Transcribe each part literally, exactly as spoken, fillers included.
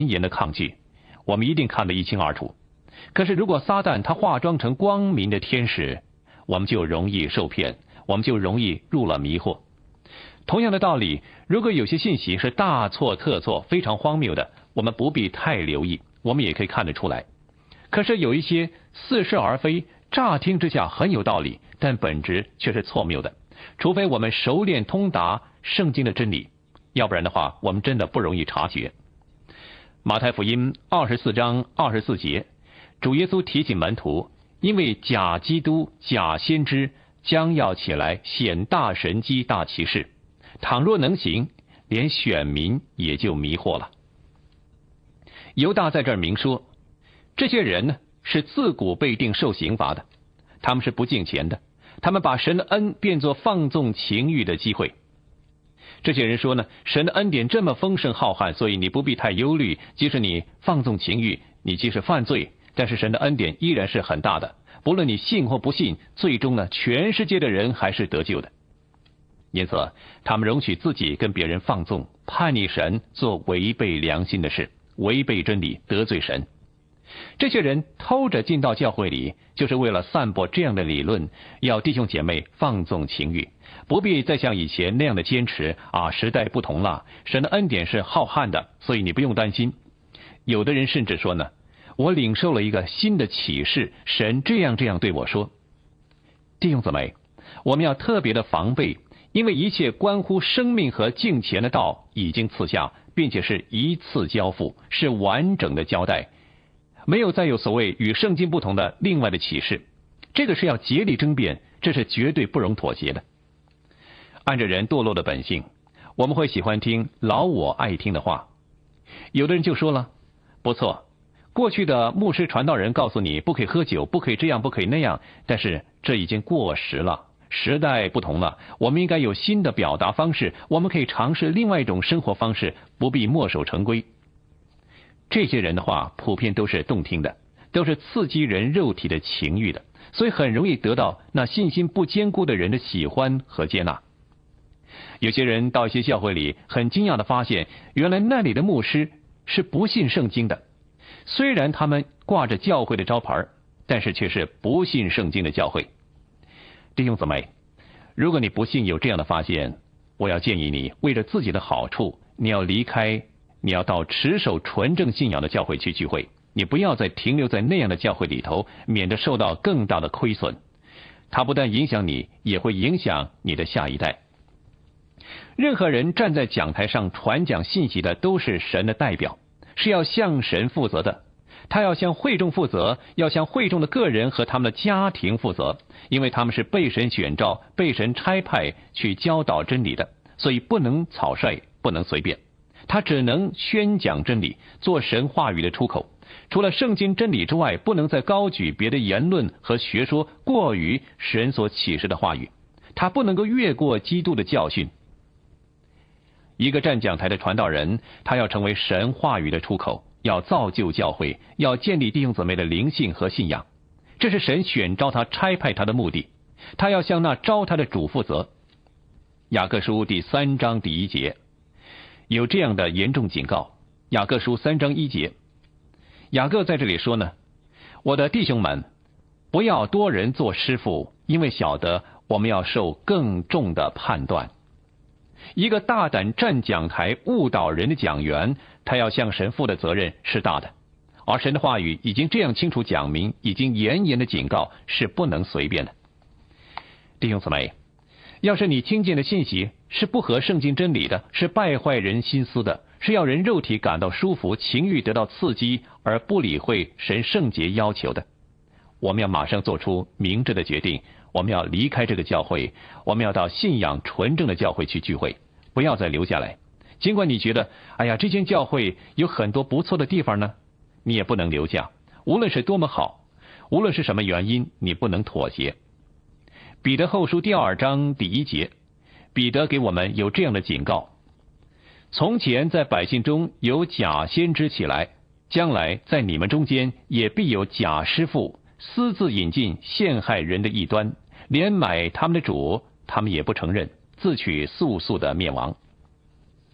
严的抗拒，我们一定看得一清二楚。可是如果撒旦他化妆成光明的天使，我们就容易受骗，我们就容易入了迷惑。同样的道理，如果有些信息是大错特错，非常荒谬的，我们不必太留意，我们也可以看得出来。可是有一些似是而非，乍听之下很有道理，但本质却是错谬的，除非我们熟练通达圣经的真理，要不然的话，我们真的不容易察觉。马太福音二十四章二十四节，主耶稣提醒门徒，因为假基督、假先知将要起来显大神机、大奇事，倘若能行，连选民也就迷惑了。犹大在这儿明说，这些人呢是自古被定受刑罚的，他们是不敬虔的，他们把神的恩变作放纵情欲的机会。这些人说呢，神的恩典这么丰盛浩瀚，所以你不必太忧虑，即使你放纵情欲，你即使犯罪，但是神的恩典依然是很大的，不论你信或不信，最终呢，全世界的人还是得救的。因此他们容许自己跟别人放纵，叛逆神，做违背良心的事，违背真理，得罪神。这些人偷着进到教会里，就是为了散播这样的理论，要弟兄姐妹放纵情欲，不必再像以前那样的坚持啊，时代不同了，神的恩典是浩瀚的，所以你不用担心。有的人甚至说呢，我领受了一个新的启示，神这样这样对我说。弟兄姊妹，我们要特别的防备，因为一切关乎生命和敬虔的道已经赐下，并且是一次交付，是完整的交代，没有再有所谓与圣经不同的另外的启示，这个是要竭力争辩，这是绝对不容妥协的。按着人堕落的本性，我们会喜欢听老我爱听的话。有的人就说了，不错，过去的牧师传道人告诉你不可以喝酒，不可以这样，不可以那样，但是这已经过时了，时代不同了，我们应该有新的表达方式，我们可以尝试另外一种生活方式，不必墨守成规。这些人的话普遍都是动听的，都是刺激人肉体的情欲的，所以很容易得到那信心不坚固的人的喜欢和接纳。有些人到一些教会里，很惊讶地发现，原来那里的牧师是不信圣经的，虽然他们挂着教会的招牌，但是却是不信圣经的教会。弟兄姊妹，如果你不幸有这样的发现，我要建议你，为了自己的好处，你要离开，你要到持守纯正信仰的教会去聚会，你不要再停留在那样的教会里头，免得受到更大的亏损。它不但影响你，也会影响你的下一代。任何人站在讲台上传讲信息的都是神的代表，是要向神负责的。他要向会众负责，要向会众的个人和他们的家庭负责，因为他们是被神选召、被神差派去教导真理的，所以不能草率，不能随便。他只能宣讲真理，做神话语的出口。除了圣经真理之外，不能再高举别的言论和学说，过于神所启示的话语。他不能够越过基督的教训。一个站讲台的传道人，他要成为神话语的出口，要造就教会，要建立弟兄姊妹的灵性和信仰，这是神选召他、差派他的目的。他要向那召他的主负责。雅各书第三章第一节有这样的严重警告。雅各书三章一节，雅各在这里说呢，我的弟兄们，不要多人做师傅，因为晓得我们要受更重的判断。一个大胆站讲台误导人的讲员，他要向神负的责任是大的，而神的话语已经这样清楚讲明，已经严严的警告，是不能随便的。弟兄姊妹，要是你听见的信息是不合圣经真理的，是败坏人心思的，是要人肉体感到舒服，情欲得到刺激，而不理会神圣洁要求的，我们要马上做出明智的决定，我们要离开这个教会，我们要到信仰纯正的教会去聚会，不要再留下来。尽管你觉得哎呀，这间教会有很多不错的地方呢，你也不能留下，无论是多么好，无论是什么原因，你不能妥协。彼得后书第二章第一节，彼得给我们有这样的警告，从前在百姓中有假先知起来，将来在你们中间也必有假师傅，私自引进陷害人的异端，连买他们的主他们也不承认，自取速速的灭亡。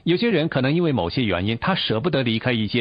有些人可能因为某些原因，他舍不得离开一间